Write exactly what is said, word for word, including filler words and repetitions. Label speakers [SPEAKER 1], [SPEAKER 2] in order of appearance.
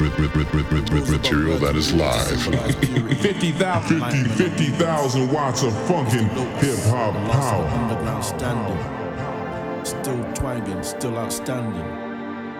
[SPEAKER 1] Material that is live.
[SPEAKER 2] fifty thousand watts of funkin' hip hop power.
[SPEAKER 3] Underground standing, still twanging, still outstanding.